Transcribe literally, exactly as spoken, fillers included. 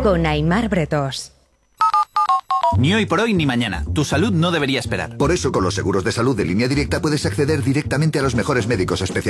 con Aimar Bretós. Ni hoy por hoy ni mañana. Tu salud no debería esperar. Por eso, con los seguros de salud de Línea Directa puedes acceder directamente a los mejores médicos especialistas.